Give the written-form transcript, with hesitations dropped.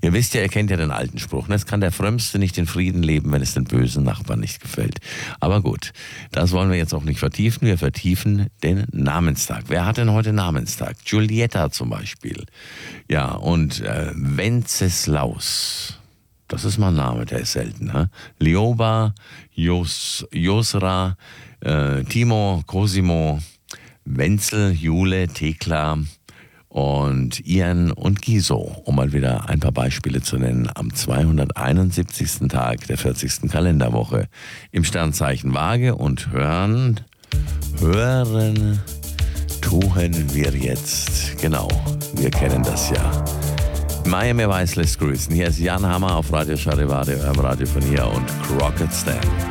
Ihr wisst ja, ihr kennt ja den alten Spruch, ne? Es kann der Frömmste nicht in Frieden leben, wenn es den bösen Nachbarn nicht gefällt. Aber gut, das wollen wir jetzt auch nicht vertiefen. Wir vertiefen den Namenstag. Wer hat denn heute Namenstag? Giulietta zum Beispiel. Ja, und Wenceslaus. Das ist mal ein Name, der ist selten. Ne? Lioba, Josra, Timo, Cosimo, Wenzel, Jule, Thekla und Ian und Giso, um mal wieder ein paar Beispiele zu nennen, am 271. Tag der 40. Kalenderwoche im Sternzeichen Waage. Und hören tun wir jetzt. Genau, wir kennen das ja. Miami Vice lässt grüßen. Hier ist Jan Hammer auf Radio Charivari, eurem Radio von hier und Crockett Stand.